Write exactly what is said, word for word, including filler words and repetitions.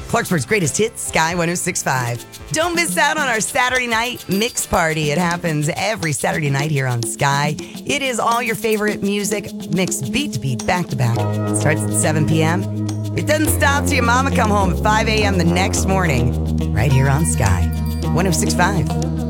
Clarksburg's greatest hits, Sky one oh six point five. Don't miss out on our Saturday night mix party. It happens every Saturday night here on Sky. It is all your favorite music mixed beat to beat, back to back. It starts at seven p.m. It doesn't stop till your mama come home at five a.m. the next morning. Right here on Sky one oh six point five.